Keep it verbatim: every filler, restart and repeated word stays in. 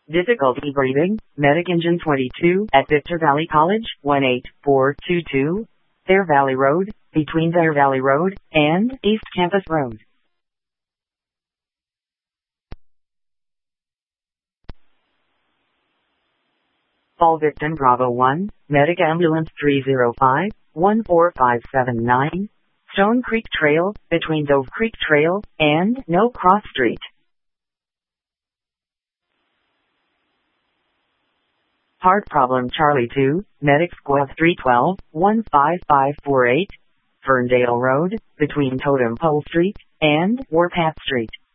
Difficulty breathing, Medic Engine twenty-two at Victor Valley College, one eight four two two, Bear Valley Road, between Bear Valley Road and East Campus Road. Fall victim Bravo one, Medic Ambulance three zero five, one four five seven nine, Stone Creek Trail, between Dove Creek Trail and No Cross Street. Heart problem Charlie two, Medic Squad three one two, one five five four eight, Ferndale Road, between Totem Pole Street and Warpath Street.